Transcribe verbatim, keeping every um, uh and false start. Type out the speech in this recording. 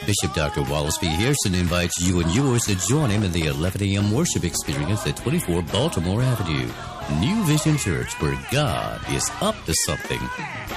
Bishop Doctor Wallace B. Harrison invites you and yours to join him in the eleven a.m. worship experience at twenty-four Baltimore Avenue. New Vision Church, where God is up to something.